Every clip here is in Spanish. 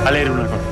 a leer una cosa.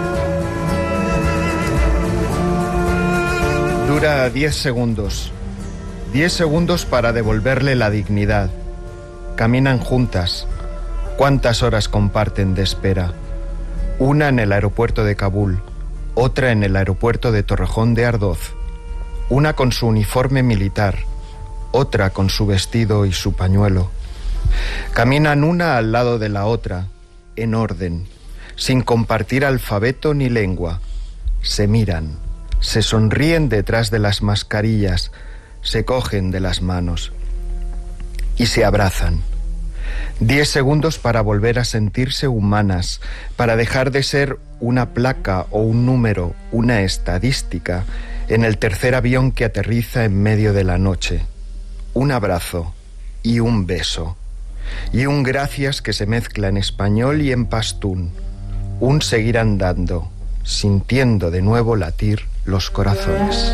Dura 10 segundos. 10 segundos para devolverle la dignidad. Caminan juntas. ¿Cuántas horas comparten de espera? Una en el aeropuerto de Kabul, otra en el aeropuerto de Torrejón de Ardoz. Una con su uniforme militar, otra con su vestido y su pañuelo. Caminan una al lado de la otra, en orden, sin compartir alfabeto ni lengua. Se miran, se sonríen detrás de las mascarillas, se cogen de las manos y se abrazan. 10 segundos para volver a sentirse humanas, para dejar de ser una placa o un número, una estadística, en el tercer avión que aterriza en medio de la noche. Un abrazo y un beso. Y un gracias que se mezcla en español y en pastún. Un seguir andando, sintiendo de nuevo latir los corazones.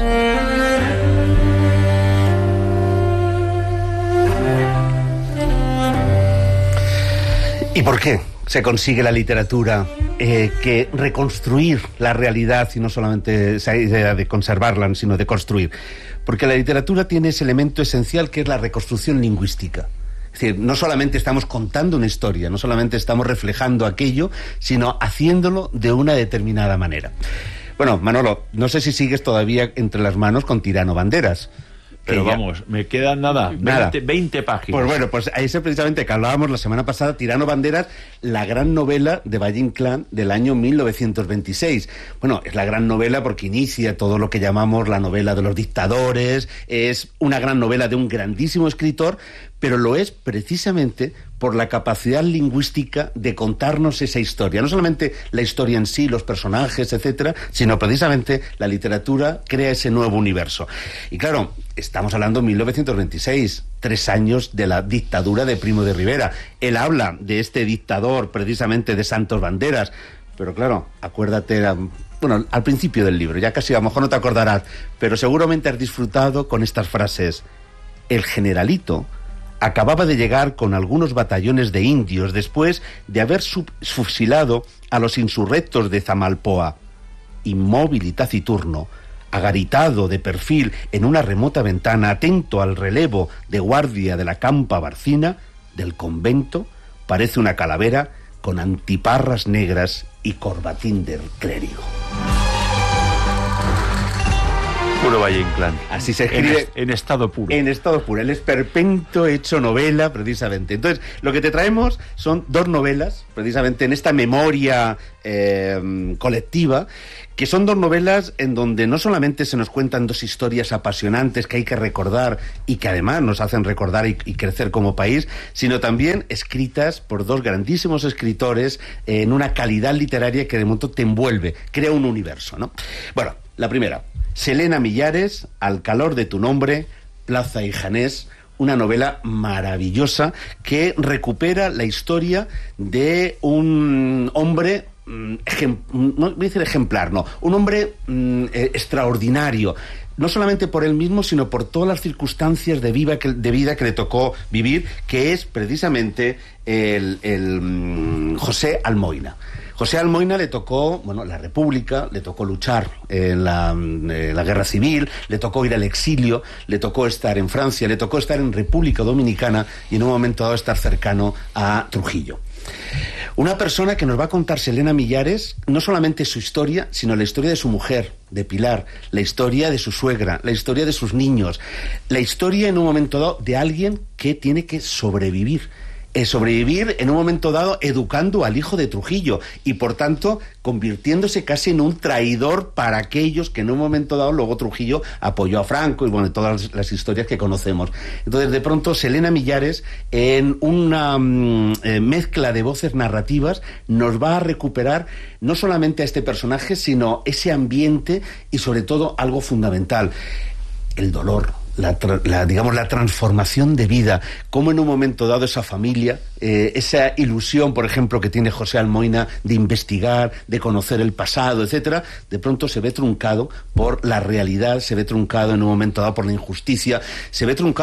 ¿Y por qué se consigue la literatura que reconstruir la realidad y no solamente esa idea de conservarla, sino de construir? Porque la literatura tiene ese elemento esencial que es la reconstrucción lingüística. Es decir, no solamente estamos contando una historia, no solamente estamos reflejando aquello, sino haciéndolo de una determinada manera. Bueno, Manolo, no sé si sigues todavía entre las manos con Tirano Banderas. Pero vamos, me quedan nada. 20 páginas. Pues bueno, pues ahí es precisamente que hablábamos la semana pasada, Tirano Banderas, la gran novela de Valle Inclán del año 1926. Bueno, es la gran novela porque inicia todo lo que llamamos la novela de los dictadores, es una gran novela de un grandísimo escritor, pero lo es precisamente por la capacidad lingüística de contarnos esa historia. No solamente la historia en sí, los personajes, etcétera, sino precisamente la literatura crea ese nuevo universo. Y claro, estamos hablando de 1926, 3 años de la dictadura de Primo de Rivera. Él habla de este dictador, precisamente de Santos Banderas, pero claro, acuérdate, bueno, al principio del libro, ya casi a lo mejor no te acordarás, pero seguramente has disfrutado con estas frases. El generalito acababa de llegar con algunos batallones de indios después de haber fusilado a los insurrectos de Zamalpoa. Inmóvil y taciturno, agaritado de perfil en una remota ventana, atento al relevo de guardia de la campa barcina del convento, parece una calavera con antiparras negras y corbatín de clérigo. Puro Valle Inclán. Así se escribe. En estado puro. En estado puro. El esperpento hecho novela, precisamente. Entonces, lo que te traemos son 2 novelas, precisamente en esta memoria colectiva, que son 2 novelas en donde no solamente se nos cuentan 2 historias apasionantes que hay que recordar y que además nos hacen recordar y crecer como país, sino también escritas por 2 grandísimos escritores en una calidad literaria que de momento te envuelve, crea un universo, ¿no? Bueno, la primera, Selena Millares, Al calor de tu nombre, Plaza y Janés, una novela maravillosa que recupera la historia de un hombre, no voy a decir ejemplar, no, un hombre extraordinario, no solamente por él mismo, sino por todas las circunstancias de vida que le tocó vivir, que es precisamente el José Almoina. José Almoina le tocó, bueno, la República, le tocó luchar en la Guerra Civil, le tocó ir al exilio, le tocó estar en Francia, le tocó estar en República Dominicana y en un momento dado estar cercano a Trujillo. Una persona que nos va a contar Selena Millares, no solamente su historia, sino la historia de su mujer, de Pilar, la historia de su suegra, la historia de sus niños, la historia en un momento dado de alguien que tiene que sobrevivir en un momento dado educando al hijo de Trujillo y por tanto convirtiéndose casi en un traidor para aquellos que en un momento dado luego Trujillo apoyó a Franco y bueno, todas las historias que conocemos. Entonces de pronto Selena Millares en una mezcla de voces narrativas nos va a recuperar no solamente a este personaje sino ese ambiente y sobre todo algo fundamental, el dolor. Digamos, la transformación de vida, cómo en un momento dado esa familia, esa ilusión, por ejemplo, que tiene José Almoina de investigar, de conocer el pasado, etcétera, de pronto se ve truncado por la realidad, se ve truncado en un momento dado por la injusticia, se ve truncado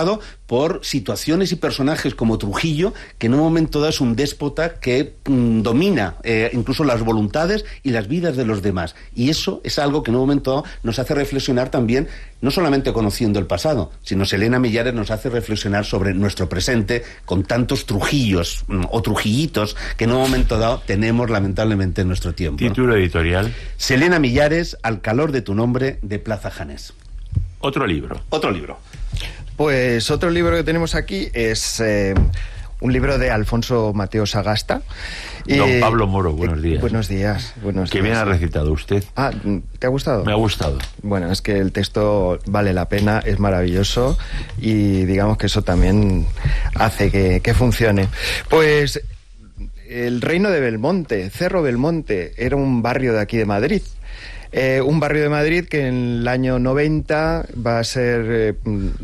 por situaciones y personajes como Trujillo, que en un momento dado es un déspota que domina incluso las voluntades y las vidas de los demás. Y eso es algo que en un momento dado nos hace reflexionar también, no solamente conociendo el pasado, sino Selena Millares nos hace reflexionar sobre nuestro presente con tantos Trujillos o Trujillitos que en un momento dado tenemos lamentablemente en nuestro tiempo. Título editorial. Selena Millares, Al calor de tu nombre, de Plaza Janés. Otro libro. Otro libro. Pues otro libro que tenemos aquí es un libro de Alfonso Mateo Sagasta. Don Pablo Moro, buenos días. Buenos días. Qué bien ha recitado usted. Ah, ¿te ha gustado? Me ha gustado. Bueno, es que el texto vale la pena, es maravilloso y digamos que eso también hace que funcione. Pues el Reino de Belmonte, Cerro Belmonte, era un barrio de aquí de Madrid. Un barrio de Madrid que en el año 90 va a ser,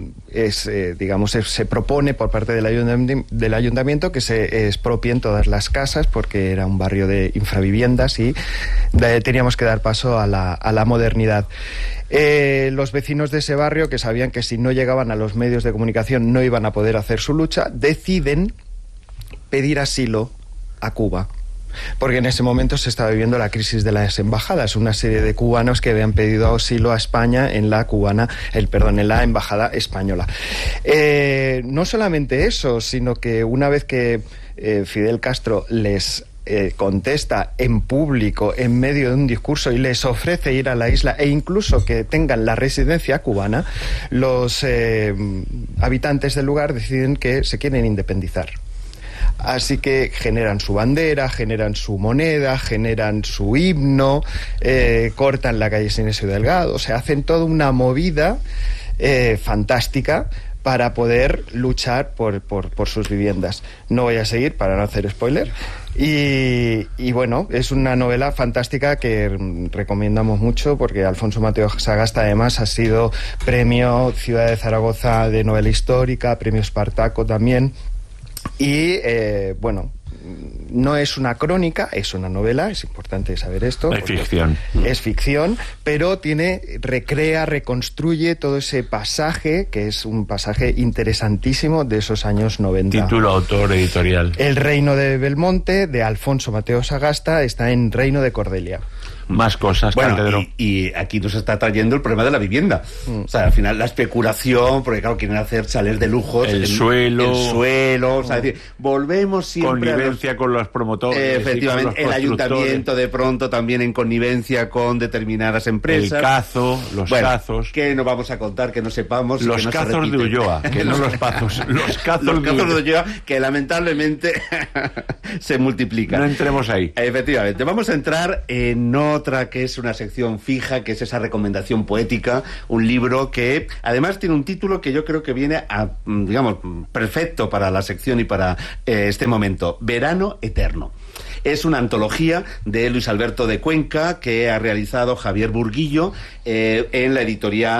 se propone por parte del ayuntamiento que se expropien todas las casas porque era un barrio de infraviviendas y teníamos que dar paso a la modernidad. Los vecinos de ese barrio, que sabían que si no llegaban a los medios de comunicación no iban a poder hacer su lucha, deciden pedir asilo a Cuba. Porque en ese momento se estaba viviendo la crisis de las embajadas, una serie de cubanos que habían pedido asilo a España en la embajada española. No solamente eso, sino que una vez que Fidel Castro les contesta en público, en medio de un discurso, y les ofrece ir a la isla e incluso que tengan la residencia cubana, los habitantes del lugar deciden que se quieren independizar. Así que generan su bandera, generan su moneda, generan su himno, cortan la calle Sinesio Delgado, o sea, hacen toda una movida fantástica para poder luchar por sus viviendas. No voy a seguir para no hacer spoiler. Y bueno, es una novela fantástica que recomendamos mucho porque Alfonso Mateo Sagasta además ha sido premio Ciudad de Zaragoza de novela histórica, premio Espartaco también. Y bueno, no es una crónica, es una novela, es importante saber esto. Es ficción. Es ficción, pero recrea, reconstruye todo ese pasaje, que es un pasaje interesantísimo de esos años 90. Título, autor, editorial. El Reino de Belmonte, de Alfonso Mateo Sagasta, está en Reino de Cordelia. Más cosas, bueno, Pedro. Y aquí nos está trayendo el problema de la vivienda. O sea, al final la especulación, porque claro, quieren hacer chalés de lujos. El suelo. O sea, es decir, volvemos siempre connivencia con los promotores. Efectivamente, el ayuntamiento de pronto también en connivencia con determinadas empresas. El cazo, los cazos. Que no vamos a contar, que no sepamos. Los que no cazos de Ulloa, que no los pazos. Los cazos de Ulloa, que lamentablemente se multiplican. No entremos ahí. Efectivamente. Vamos a entrar en otra que es una sección fija, que es esa recomendación poética, un libro que además tiene un título que yo creo que viene digamos, perfecto para la sección y para este momento: Verano Eterno. Es una antología de Luis Alberto de Cuenca que ha realizado Javier Burguillo en la editorial